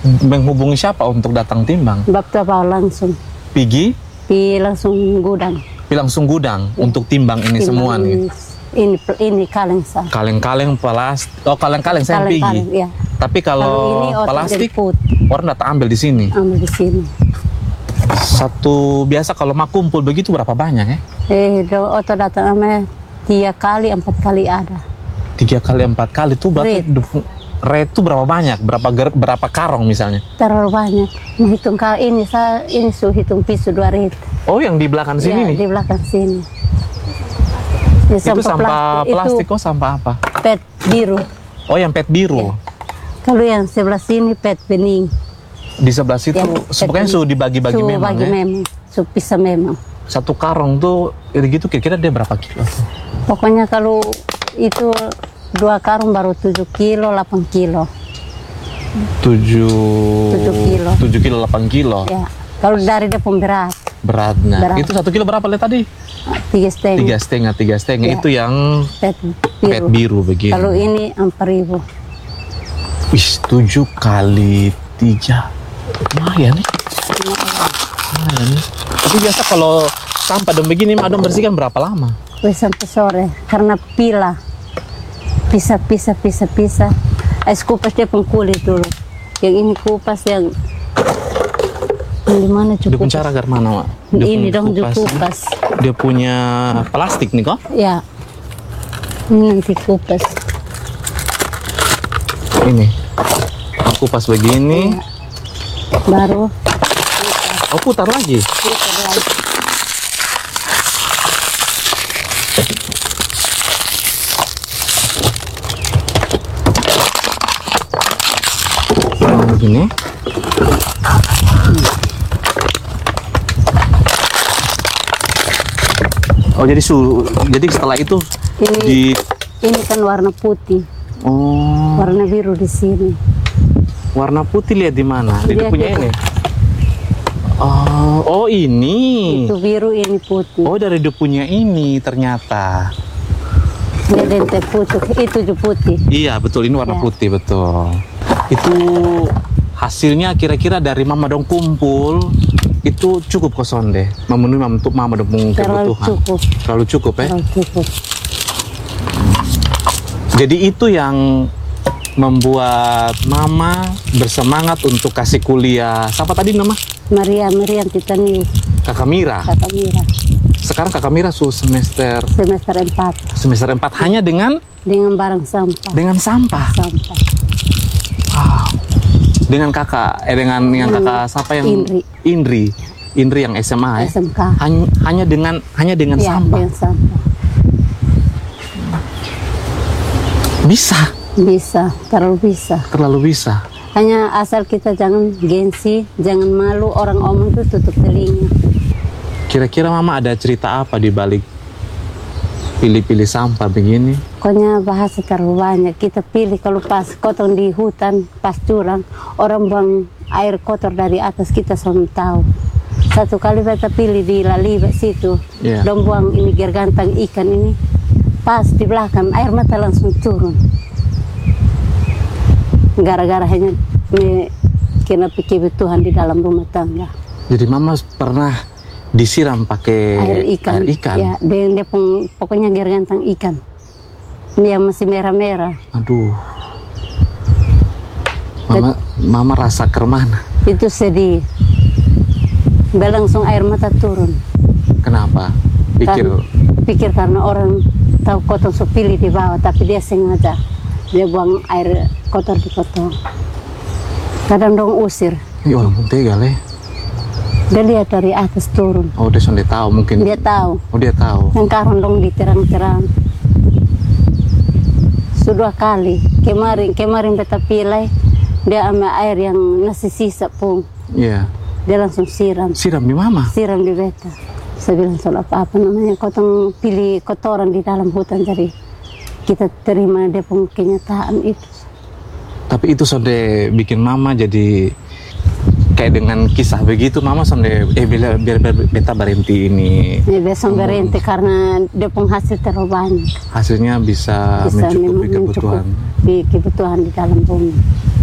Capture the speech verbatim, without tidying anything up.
menghubungi siapa untuk datang timbang? Bapak langsung. Pigi? Pi langsung gudang. Pi langsung gudang ya. Untuk timbang ini timbang semua ini, nih. Ini ini kaleng sah. Kaleng-kaleng plastik. Oh kaleng-kaleng saya Pigi. Kaleng, ya. Tapi kalau, kalau plastik orang datang ambil di sini. Ambil di sini. Satu biasa kalau mak kumpul begitu berapa banyak ya? Eh, do oto datang ame tiga kali empat kali ada. Tiga kali empat kali tuh berarti red itu berapa banyak? Berapa ger, berapa karong misalnya? Terlalu banyak. Menghitung kali ini saya ini su hitung pisu dua red. Oh yang di belakang sini ya, nih? Di belakang sini. Ya, itu sampah plastik, plastik oh sampah apa? Pet biru. Oh yang pet biru. Ya. Kalau yang sebelah sini pet bening. Di sebelah situ, ya, pokoknya su dibagi-bagi memang bagi ya? memang, su pisah memang. Satu karung tuh, gitu kira-kira dia berapa kilo? Pokoknya kalau itu dua karung baru tujuh kilo, delapan kilo. Tujuh, tujuh kilo. Tujuh kilo, delapan kilo. Ya, kalau dari dia pun berat. Beratnya. Berat. Itu satu kilo berapa lihat tadi? Tiga setengah. Tiga setengah, tiga setengah. Ya. Itu yang pet biru, pet biru begini. Kalau ini empat ribu. Wih, tujuh kali tiga. Lumayan nih. Lumayan nih. Tapi biasa kalau sampah dan begini, madam bersihkan berapa lama? Wih, sampai sore. Karena pila. Pisah, pisah, pisah, pisah. Es kupas dia pun kulit dulu. Yang ini kupas yang di mana cukup? Dia punya cara agar mana, Mak? Ini dong kupas. kupas. Dia punya plastik nih kok? Ya. Ini nanti kupas. Ini. Kupas begini. Ya. Baru. Oh putar lagi. Putar lagi. Begini. Oh jadi su, jadi setelah itu ini, di ini kan warna putih. Oh. Warna biru di sini. Warna putih lihat di mana? Di punya ini. Oh, oh ini. Itu biru, ini putih. Oh dari dia punya ini ternyata. Dia dente putih, itu juga putih. Iya betul, ini warna ya. Putih betul. Itu hasilnya kira-kira dari mama dong kumpul itu cukup kosong deh, memenuhi untuk mama dong kebutuhan. Cukup. Terlalu cukup ya. Terlalu cukup. Jadi itu yang membuat mama bersemangat untuk kasih kuliah. Siapa tadi nama? Maria Miriam Titani. Kakak Mira. Kakak Mira. Sekarang kakak Mira su semester semester empat. Semester empat hanya dengan dengan barang sampah. Dengan sampah. Sampah. Wow. Dengan kakak eh dengan yang kakak siapa yang Indri. Indri. Indri yang S M A ya. S M K. Hanya, hanya dengan hanya dengan ya, sampah. Dengan sampah. Bisa. Bisa, terlalu bisa. Terlalu bisa. Hanya asal kita jangan gengsi, jangan malu, orang omong itu tutup telinga. Kira-kira mama ada cerita apa di balik pilih-pilih sampah begini? Pokoknya bahasa terlalu banyak. Kita pilih kalau pas kotor di hutan, pas curang, orang buang air kotor dari atas kita sama tahu. Satu kali kita pilih di Laliba situ, yeah. Dong buang ini gergantang ikan ini, pas di belakang air mata langsung turun. Gara-gara hanya kena kebutuhan di dalam rumah tangga. Jadi mama pernah disiram pakai air ikan. Air ikan. Ya, dia, dia pun, pokoknya gergantang ikan. Dia masih merah-merah. Aduh. Mama, mama rasa kermana? Itu sedih. Dia langsung air mata turun. Kenapa? Pikir Karena, pikir karena orang tahu kotor so pilih di bawah, tapi dia sengaja. Dia buang air kotor di kotor. Kadang dong usir. Ini orang pun tega leh. Dia lihat dari atas turun. Oh dia sudah tahu mungkin. Dia tahu. Oh dia tahu. Yang karang dong diterang-terang. Sudah kali. Kemarin kemarin beta pilih dia ambil air yang nasi sisa pun. Iya. Yeah. Dia langsung siram. Siram di mama? Siram di beta. Saya bilang soal apa-apa namanya. Kau pilih kotoran di dalam hutan jadi kita terima dia pun kenyataan itu. Tapi itu sudah bikin mama jadi kayak dengan kisah begitu mama sudah eh biar biar, biar beta berhenti ini. Ya biasa berhenti karena dia penghasil terlalu banyak. Hasilnya bisa, bisa mencukupi kebutuhan. Mencukupi kebutuhan di dalam bumi.